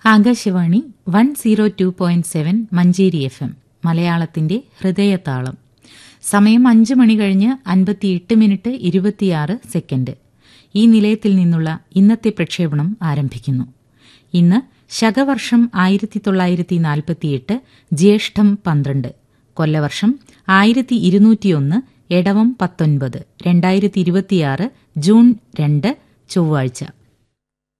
Akashvani 102.7 Manjeri FM മലയാളത്തിന്റെ ഹൃദയതാളം. സമയം 5 മണി കഴിഞ്ഞ് 58 മിനിറ്റ് 26 സെക്കൻഡ്. ഈ നിലയത്തിൽ നിന്നുള്ള ഇന്നത്തെ പ്രക്ഷേപണം ആരംഭിക്കുന്നു. ഇന്ന് ശകവർഷം 1948 ജ്യേഷ്ഠം 12, കൊല്ലവർഷം 1201, എടവം 19, 2026 ജൂൺ 2 ചൊവ്വാഴ്ച.